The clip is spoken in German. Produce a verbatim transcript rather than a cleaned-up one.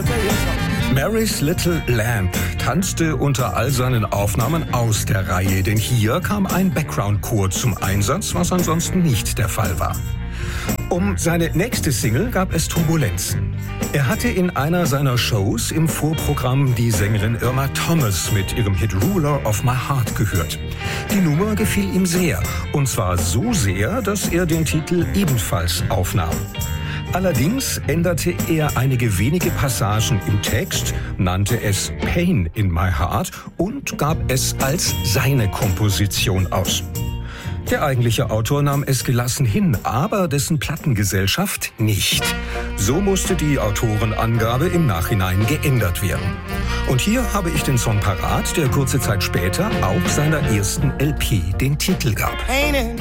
Mary's Little Lamp tanzte unter all seinen Aufnahmen aus der Reihe, denn hier kam ein Background-Chor zum Einsatz, was ansonsten nicht der Fall war. Um seine nächste Single gab es Turbulenzen. Er hatte in einer seiner Shows im Vorprogramm die Sängerin Irma Thomas mit ihrem Hit Ruler of My Heart gehört. Die Nummer gefiel ihm sehr, und zwar so sehr, dass er den Titel ebenfalls aufnahm. Allerdings änderte er einige wenige Passagen im Text, nannte es Pain in My Heart und gab es als seine Komposition aus. Der eigentliche Autor nahm es gelassen hin, aber dessen Plattengesellschaft nicht. So musste die Autorenangabe im Nachhinein geändert werden. Und hier habe ich den Song parat, der kurze Zeit später auf seiner ersten L P den Titel gab. Pain in